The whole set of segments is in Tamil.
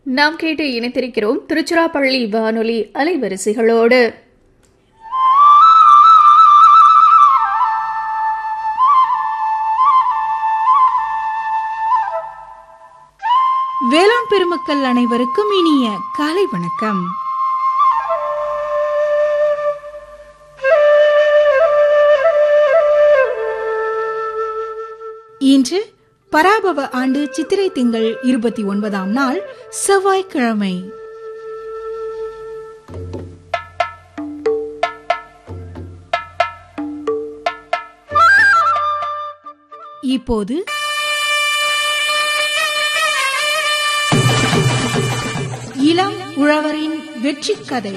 நாம் கேட்டு இணைத்திருக்கிறோம் திருச்சிராப்பள்ளி வானொலி அலைவரிசைகளோடு. வேளாண் பெருமக்கள் அனைவருக்கும் இனிய காலை வணக்கம். இன்று பராபவ ஆண்டு சித்திரை திங்கள் 29ஆம் நாள் செவ்வாய்க்கிழமை. இப்போது இளம் உழவரின் வெற்றி கதை.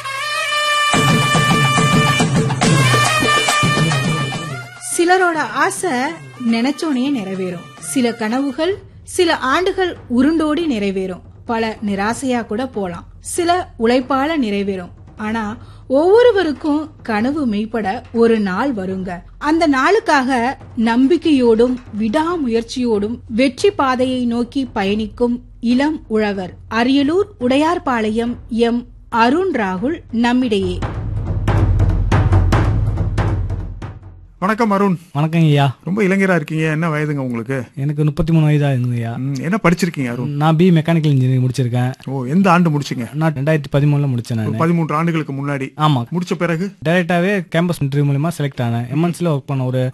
சிலரோட ஆசை நினைச்சோனே நிறைவேறும். சில கனவுகள் சில ஆண்டுகள் உருண்டோடி நிறைவேறும். பல நிராசையா கூட போலாம். சில உழைப்பால நிறைவேறும். ஆனா ஒவ்வொருவருக்கும் கனவு மெய்ப்பட ஒரு நாள் வருங்க. அந்த நாளுக்காக நம்பிக்கையோடும் விடாமுயற்சியோடும் வெற்றி பாதையை நோக்கி பயணிக்கும் இளம் உழவர் அரியலூர் உடையார்பாளையம் எம் அருண் ராகுல் நம்மிடையே. வணக்கம் அருண். வணக்கம் ஐயா. ரொம்ப இளைஞரா இருக்கீங்க. என்ன வயதுங்க உங்களுக்கு? எனக்கு 33 வயதா இருக்குங்க ஐயா. என்ன படிச்சிருக்கீங்க அருண்? நான் பி மெக்கானிக்கல் இன்ஜினியரிங் முடிச்சிருக்கேன். ஓ, எந்த ஆண்டு முடிச்சீங்க? நான் 2013 முடிச்சேன். 13 ஆண்டுகளுக்கு முன்னாடி. ஆமா. முடிச்ச பிறகு டைரக்டாவே கேம்பஸ் இன்டர்வியூ மூலமா செலக்ட் ஆனேன். எம்என்சில ஒர்க் பண்ண ஒரு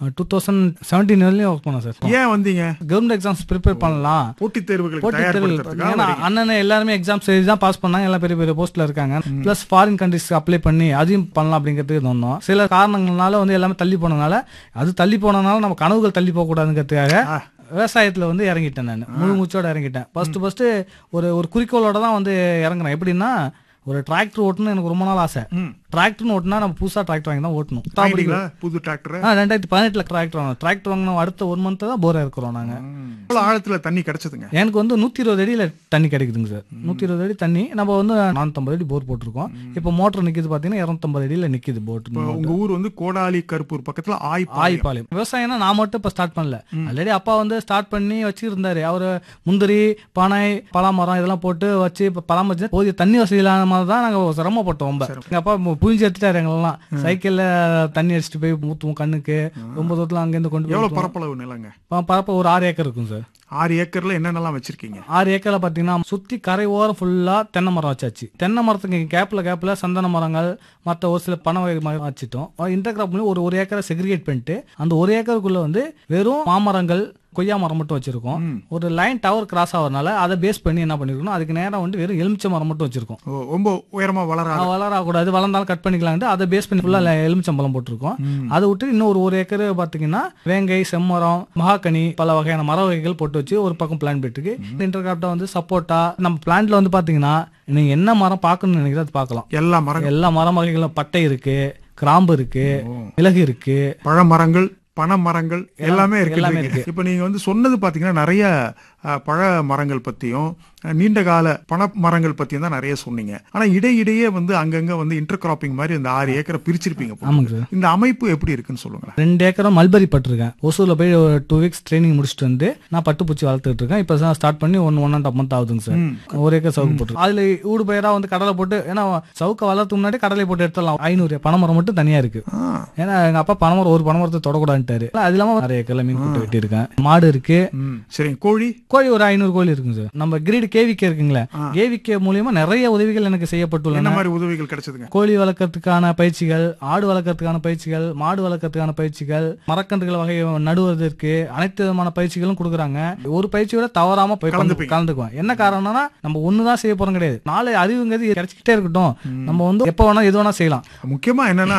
2017 வரையும் ஒர்க் பண்ணேன் சார். ஏன் வந்தீங்க? கவர்மெண்ட் எக்ஸாம்ஸ் ப்ரிப்பேர் பண்ணலாம், போட்டித் தேர்வுகளுக்கு தயார்படுத்துறதுக்காக. ஏன்னா அண்ணன் எல்லாருமே எக்ஸாம்ஸ் எழுதி தான் பாஸ் பண்ணாங்க. எல்லாம் பெரிய பெரிய போஸ்ட்ல இருக்காங்க. பிளஸ் ஃபாரின் கண்ட்ரிஸ்க்கு அப்ளை பண்ணி அதையும் பண்ணலாம் அப்படிங்கிறதுக்கு தோணும். சில காரணங்களால வந்து எல்லாமே தள்ளி போனதுனால, அது தள்ளி போனதுனால நம்ம கனவுகள் தள்ளி போக கூடாதுங்கிறதுக்காக விவசாயத்துல வந்து இறங்கிட்டேன். நான் முழு மூச்சோட இறங்கிட்டேன். ஃபர்ஸ்ட் ஒரு குறிக்கோளோட தான் வந்து இறங்குறேன். எப்படின்னா, ஒரு டிராக்டர் ஓட்டணும் எனக்கு ரொம்ப நாள் ஆசை. டிராக்டர் ஓட்டினா நம்ம புதுசா டிராக்டர் வாங்கி தான் ஓட்டணும். புது டிராக்டர் 2018 டிராக்டர் வாங்கினோம். அடுத்த 1 மந்த் தான் போரா இருக்கிறோம் நாங்க. ஆழத்துல தண்ணி கிடைச்சதுங்க. எனக்கு வந்து 120 அடியில தண்ணி கிடைக்குதுங்க சார். 120 அடி தண்ணி. நம்ம வந்து 450 அடி போர் போட்டிருக்கோம். இப்ப மோட்டர் நிக்குது பாத்தீங்கன்னா 250 அடியில நிக்குது போட். உங்க ஊர் வந்து கோடாலி கருப்பூர் பக்கத்துல ஆய்பாளையம். விவசாயம்னா நான் மட்டும் இப்ப ஸ்டார்ட் பண்ணல. ஆல்ரெடி அப்பா வந்து ஸ்டார்ட் பண்ணி வச்சிருந்தாரு. அவரு முந்திரி, பனை, பலாமரம் இதெல்லாம் போட்டு வச்சு பராமரிச்சு போதிய தண்ணி வசதி இல்லாத மாதிரி தான் நாங்க சிரமப்பட்டோம். ரொம்ப எங்க அப்பா புரிஞ்சு எடுத்துட்டாரு எங்களெல்லாம். சைக்கிள்ல தண்ணி அடிச்சுட்டு போய் ஊத்துவோம் கண்ணுக்கு. ரொம்ப தூரத்துல அங்க இருந்து கொண்டு போய். பரப்பளவு நிலங்க? பரப்ப ஒரு 6 ஏக்கர் இருக்கும் சார். 6 ஏக்கர்ல என்னென்னலாம் வச்சிருக்கீங்க? 6 ஏக்கர்ல பாத்தீங்கன்னா சுத்தி கரை ஓரம் ஃபுல்லா தென்னை மரம் வச்சாச்சு. தென்னை மரத்துக்கு கேப்ல சந்தன மரங்கள், மற்ற ஒரு சில பனை வகை மரம் வச்சுட்டோம். இன்டர் கிராப் பண்ணி ஒரு ஏக்கரை செக்ரிகேட் பண்ணிட்டு அந்த ஒரு ஏக்கருக்குள்ள வந்து வெறும் மாமரங்கள், கொய்யா மரம் மட்டும் வச்சிருக்கோம். ஒரு லைன் டவர் கிராஸ் ஆகிறதுனால அதை பேஸ் பண்ணி என்ன பண்ணிருக்கோம், அதுக்கு நேரம் வந்து வெறும் எலுமிச்சை மரம் மட்டும் வச்சிருக்கோம். ரொம்ப உயரமா வளரக்கூடாது, வளர்ந்தாலும் கட் பண்ணிக்கலாம். அதை பேஸ் பண்ணி ஃபுல்லா எலுமிச்சம்பழம் போட்டிருக்கோம். அதை விட்டு இன்னும் ஒரு ஏக்கர் பாத்தீங்கன்னா வேங்கை, செம்மரம், மகாக்கனி, பல வகையான மர வகைகள் போட்டு வச்சு ஒரு பக்கம் பிளான் போயிட்டு. இன்டர் கிராப்டா வந்து சப்போட்டா. நம்ம பிளான்ட்ல வந்து பாத்தீங்கன்னா நீங்க என்ன மரம் பார்க்கணும்னு நினைக்கிறத அது பார்க்கலாம். எல்லா மரம் வகைகளும் பட்டை இருக்கு, கிராம்பு இருக்கு, மிளகு இருக்கு, பழமரங்கள், பனை மரங்கள் எல்லாமே இருக்கு. இப்ப நீங்க வந்து சொன்னது பாத்தீங்கன்னா நிறைய பழ மரங்கள் பத்தியும் நீண்ட கால பண மரங்கள் பத்தியும் தான் நிறைய சொன்னீங்க. ஆனா இடையிடையே வந்து அங்கங்க வந்து இன்டர் கிராப்பிங் மாதிரி இந்த 6 ஏக்கரை பிரிச்சிருப்பீங்க. இந்த அமைப்பு எப்படி இருக்குன்னு சொல்லுங்க. 2 ஏக்கரும் மல்பரி பட்டிருக்கேன். ஒசூர்ல போய் 2 வீக்ஸ் ட்ரைனிங் முடிச்சுட்டு வந்து நான் பட்டுப்பூச்சி வளர்த்துட்டு இருக்கேன். இப்ப ஸ்டார்ட் பண்ணி 1.5 மந்த் ஆகுதுங்க சார். 1 ஏக்கர் சவுக்கு போட்டு அதுல ஊடு பயிரா வந்து கடலை போட்டு, ஏன்னா சவுக்க வளர்த்து முன்னாடி கடலை போட்டு எடுத்துடலாம். 500 பனைமரம் மட்டும் தனியா இருக்கு. ஏன்னா எங்க அப்பா பனைமரம் ஒரு பனைமரத்தை தொடக்கூடாதுட்டாரு. அது இல்லாம 6 ஏக்கர்ல மீன் போட்டு வெட்டி இருக்கேன். மாடு இருக்கு. சரி, கோழி ஒரு 500 கோழி இருக்குங்க சார். நம்ம கிரீட் கேவிகே இருக்குங்களா, கேவிகே மூலியமா நிறைய உதவிகள் எனக்கு செய்யப்பட்டுள்ளன. என்ன மாதிரி உதவிகள் கிடைச்சதுங்க? கோழி வளர்க்கறதுக்கான பயிற்சிகள், ஆடு வளர்க்கறதுக்கான பயிற்சிகள், மாடு வளர்க்கறதுக்கான பயிற்சிகள், மரக்கன்றுகள் வகை நடுவதற்கு அனைத்து விதமான பயிற்சிகளும் கொடுக்குறாங்க. ஒரு பயிற்சியோட தவறாம போய் கலந்துக்குவோம். என்ன காரணம்னா நம்ம ஒண்ணுதான் செய்ய போறோம் கிடையாது. நாளை அறிவுங்கிறது கிடைச்சிக்கிட்டே இருக்கட்டும். நம்ம வந்து எப்ப வேணா எது வேணா செய்யலாம். முக்கியமா என்னன்னா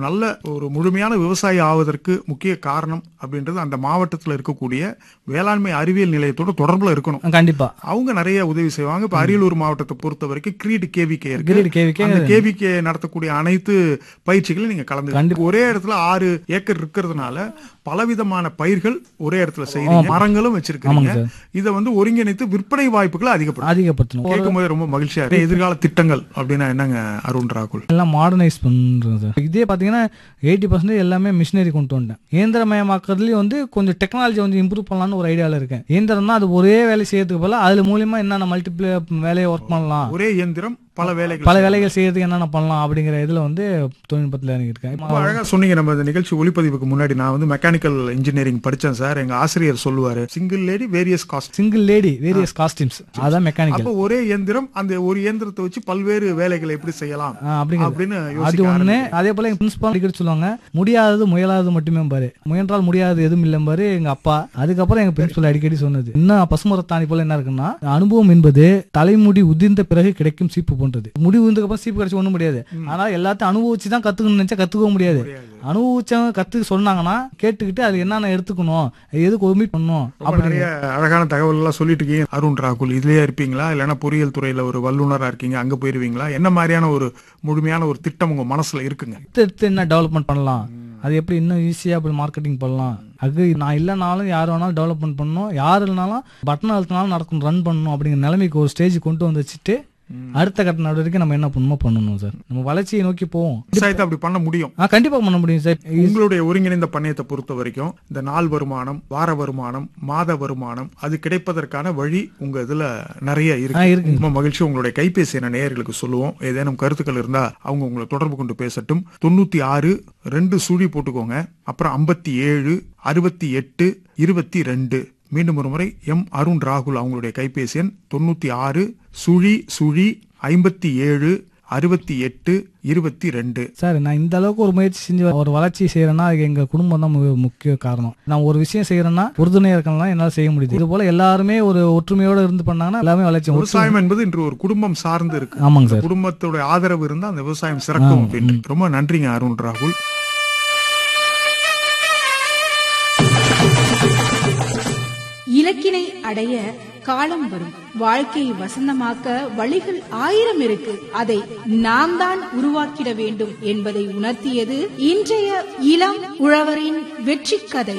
ஒரு முழுமையான விவசாயி ஆவதற்கு முக்கிய காரணம் அப்படின்றது அந்த மாவட்டத்தில் இருக்கக்கூடிய வேளாண்மை அறிவியல் நிலையத்தோட தொடர்புல இருக்கணும். கண்டிப்பா அவங்க நிறைய உதவி செய்வாங்க. இப்ப அரியலூர் மாவட்டத்தை பொறுத்த வரைக்கும் கிரீட் கேவிகே இருக்கு. கேவிகே நடத்தக்கூடிய அனைத்து பயிற்சிகளும் நீங்க கலந்து ஒரே இடத்துல 6 ஏக்கர் இருக்கிறதுனால பலவிதமான பயிர்கள் ஒரே இடத்துல செய்யறீங்க. மரங்களும் வச்சிருக்கீங்க. இதை வந்து ஒருங்கிணைத்து விற்பனை வாய்ப்புகளை அதிகப்படுத்தணும். கேட்கும்போது ரொம்ப மகிழ்ச்சியா இருக்கு. எதிர்கால திட்டங்கள் அப்படின்னா என்னங்க அருண் ராகுல்? எல்லாம் மாடர்னைஸ் பண்றது. இதே பாத்தீங்கன்னா 80% எல்லாமே மிஷினரி கொண்டு வந்தேன். இயந்திரமயமாக்குறதுலயும் வந்து கொஞ்சம் டெக்னாலஜி வந்து இம்ப்ரூவ் பண்ணலாம்னு ஒரு ஐடியால இருக்கேன். இயந்திரம் தான் அது ஒரே வேலை செய்யறதுக்கு போல அது மூலியமா என்னென்ன மல்டிபிள் வேலையை ஒர்க் பண்ணலாம், ஒரே இயந்திரம் பல வேலைகள் செய்யறதுக்கு என்னென்ன பண்ணலாம் அப்படிங்கிற இதுல வந்து தொழில்நுட்பத்துல இருக்கேன். அழகா சொன்னீங்க. நம்ம இந்த நிகழ்ச்சி ஒளிப்பதிவுக்கு முன்னாடி நான் வந்து மெக்கானிக்கல் இன்ஜினியரிங் படிச்சேன் சார். எங்க ஆசிரியர் சொல்லுவாரு சிங்கிள் லேடி வேரியஸ் காஸ்டியூம்ஸ், அதான் மெக்கானிக்கல். அப்ப ஒரே இயந்திரம், அந்த ஒரு இயந்திரத்தை வச்சு பல்வேறு வேலைகளை எப்படி செய்யலாம் அப்படின்னு அது ஒண்ணு. அதே போல எங்க பிரின்சிபால் அடிக்கடி சொல்லுவாங்க, முடியாதது முயலாதது மட்டுமே பாரு, முயன்றால் முடியாது எதுவும் இல்லை பாரு எங்க அப்பா. அதுக்கப்புறம் எங்க பிரின்சிபால் அடிக்கடி சொன்னது இன்னும் பசுமரத்தாணி போல என்ன இருக்குன்னா, அனுபவம் என்பது தலைமுடி உதிர்ந்த பிறகு கிடைக்கும் சீப்பு போன்றது. முடி உதிர்ந்ததுக்கு அப்புறம் சீப்பு கிடைச்சு ஒண்ணும் முடியாது. ஆனா எல்லாத்தையும் அனுபவிச்சுதான் கத்துக்கணும்னு நினைச்சா கத்துக்க முடியாது. அனுபவிச்சவங்க கத்துக்க சொன்னாங்கன்னா கேட்டுக்கிட்டு அது என்னென்ன எடுத்துக்கணும், எதுக்கு ஒமிட் பண்ணணும் அப்படி நிறைய அழகான தகவல் எல்லாம் சொல்லிட்டு இருக்கீங்க. அருண் ராகுல் இதுலயே இருப்பீங்களா, இல்லைன்னா பொறியியல் துறையில ஒரு வல்லுநரா இருக்கீங்க, அங்க போயிருவீங்களா? என்ன மாதிரியான ஒரு முழுமையான ஒரு திட்டம் உங்க மனசுல இருக்குங்க? எடுத்து என்ன டெவலப்மெண்ட் பண்ணலாம், அது எப்படி இன்னும் ஈஸியா அப்படி மார்க்கெட்டிங் பண்ணலாம், அது நான் இல்லைனாலும் யார் வேணாலும் டெவலப்மெண்ட் பண்ணணும், யார் இல்லைனாலும் பட்டன் அழுத்தினாலும் நடக்கும், ரன் பண்ணணும் அப்படிங்கிற நிலைமைக்கு ஒரு ஸ்டேஜ் கொண்டு வந்து வச்சுட்டு அடுத்த கட்ட நடவடிக்கை நம்ம என்ன பண்ணணும் சார். நம்ம வளர்ச்சியை நோக்கி போவோம். விவசாயத்தை அப்படி பண்ண முடியும், கண்டிப்பா பண்ண முடியும் சார். உங்களுடைய ஒருங்கிணைந்த பண்ணையத்தை பொறுத்த வரைக்கும் இந்த நாள் வருமானம், வார வருமானம், மாத வருமானம் அது கிடைப்பதற்கான வழி உங்க இதுல நிறைய இருக்கு. ரொம்ப மகிழ்ச்சி. உங்களுடைய கைபேசி என நேயர்களுக்கு சொல்லுவோம். ஏதேனும் கருத்துக்கள் இருந்தா அவங்க உங்களை தொடர்பு கொண்டு பேசட்டும். 96 2 சுழி போட்டுக்கோங்க, அப்புறம் 57 68 22. மீண்டும் ஒரு முறை எம் அருண் ராகுல் அவங்களுடைய கைபேசி எண் 96 சுழி 57 68 22. சார், நான் இந்த அளவுக்கு ஒரு முயற்சி செஞ்சு ஒரு வளர்ச்சி செய்யறேன்னா எங்க குடும்பம் தான் முக்கிய காரணம். நான் ஒரு விஷயம் செய்யறேன்னா உறுதுணையா இருக்கலாம், என்னால செய்ய முடியுது. இது போல எல்லாருமே ஒரு ஒற்றுமையோட இருந்து பண்ணாங்கன்னா எல்லாமே வளர்ச்சி. விவசாயம் என்பது இன்று ஒரு குடும்பம் சார்ந்து இருக்கு. ஆமாங்க சார். குடும்பத்தோட ஆதரவு இருந்தா அந்த விவசாயம் சிறக்கும் அப்படின்னு. ரொம்ப நன்றிங்க அருண் ராகுல். இலக்கினை அடைய காலம் வரும், வாழ்க்கையை வசந்தமாக்க வழிகள் 1000 இருக்கு, அதை நாம் தான் உருவாக்கிட வேண்டும் என்பதை உணர்த்தியது இன்றைய இளம் உழவரின் வெற்றி கதை.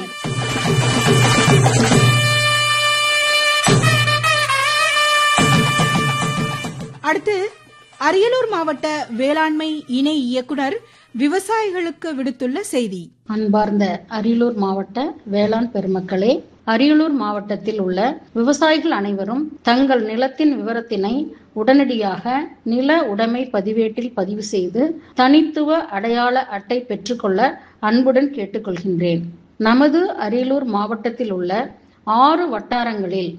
அடுத்து அரியலூர் மாவட்ட வேளாண்மை இணை இயக்குனர் விவசாயிகளுக்கு விடுத்துள்ள செய்தி. அன்பார்ந்த அரியலூர் மாவட்ட வேளாண் பெருமக்களே, அரியலூர் மாவட்டத்தில் உள்ள விவசாயிகள் அனைவரும் தங்கள் நிலத்தின் விவரத்தினை உடனடியாக நில உடைமை பதிவேட்டில் பதிவு செய்து தனித்துவ அடையாள அட்டை பெற்றுக்கொள்ள அன்புடன் கேட்டுக்கொள்கின்றேன். நமது அரியலூர் மாவட்டத்தில் உள்ள 6 வட்டாரங்களில்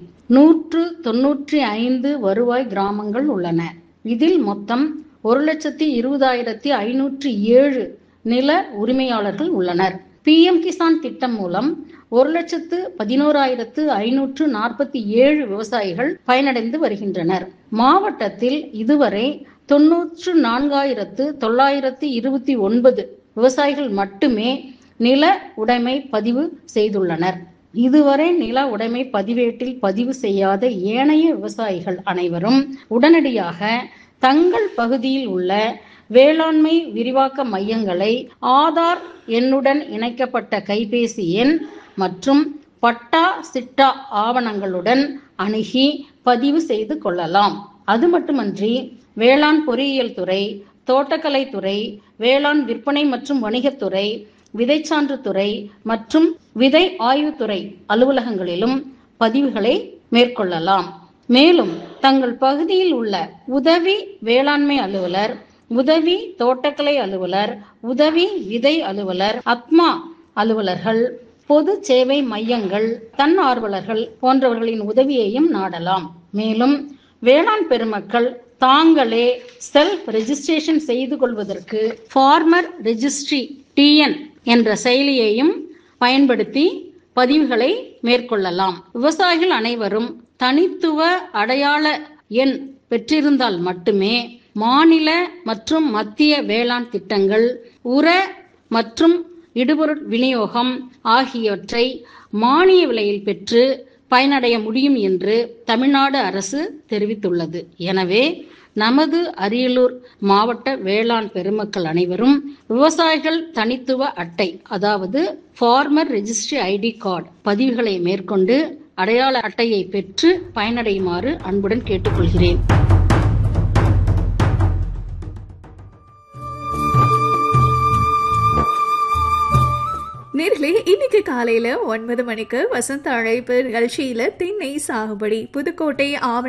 195 வருவாய் கிராமங்கள் உள்ளன. இதில் மொத்தம் 1,20,507 நில உரிமையாளர்கள் உள்ளனர். PM கிசான் திட்டம் மூலம் 1,11,547 விவசாயிகள் பயனடைந்து வருகின்றனர். மாவட்டத்தில் இதுவரை 94,929 விவசாயிகள் மட்டுமே நில உடைமை பதிவு செய்துள்ளனர். இதுவரை நில உடைமை பதிவேட்டில் பதிவு செய்யாத ஏனைய விவசாயிகள் அனைவரும் உடனடியாக தங்கள் பகுதியில் உள்ள வேளாண்மை விரிவாக்க மையங்களை ஆதார் எண்ணுடன் இணைக்கப்பட்ட கைபேசி எண் மற்றும் பட்டா சிட்டா ஆவணங்களுடன் அணுகி பதிவு செய்து கொள்ளலாம். அது மட்டுமன்றி வேளாண் பொறியியல் துறை, தோட்டக்கலை துறை, வேளாண் விற்பனை மற்றும் வணிகத்துறை, விதைச்சான்று துறை மற்றும் விதை ஆய்வுத்துறை அலுவலகங்களிலும் பதிவுகளை மேற்கொள்ளலாம். மேலும் தங்கள் பகுதியில் உள்ள உதவி வேளாண்மை அலுவலர், உதவி தோட்டக்கலை அலுவலர், உதவி விதை அலுவலர், அத்மா அலுவலர்கள், பொது சேவை மையங்கள், தன்னார்வலர்கள் போன்றவர்களின் உதவியையும் நாடலாம். மேலும் வேளாண் பெருமக்கள் தாங்களே செல்ஃப் ரெஜிஸ்ட்ரேஷன் செய்து கொள்வதற்கு ஃபார்மர் ரெஜிஸ்ட்ரி TN என்ற செயலியையும் பயன்படுத்தி பதிவுகளை மேற்கொள்ளலாம். விவசாயிகள் அனைவரும் தனித்துவ அடையாள எண் பெற்றிருந்தால் மட்டுமே மாநில மற்றும் மத்திய வேளாண் திட்டங்கள், உர மற்றும் இடுபொருள் விநியோகம் ஆகியவற்றை மானிய விலையில் பெற்று பயனடைய முடியும் என்று தமிழ்நாடு அரசு தெரிவித்துள்ளது. எனவே நமது அரியலூர் மாவட்ட வேளாண் பெருமக்கள் அனைவரும் விவசாயிகள் தனித்துவ அட்டை, அதாவது ஃபார்மர் ரெஜிஸ்ட்ரி ID கார்டு பதிவுகளை மேற்கொண்டு அடையாள அட்டையை பெற்று பயனடையுமாறு அன்புடன் கேட்டுக்கொள்கிறேன். நேர்களே, இன்னைக்கு காலையில 9 மணிக்கு வசந்த அழைப்பு நிகழ்ச்சியில தென்னை சாகுபடி புதுக்கோட்டை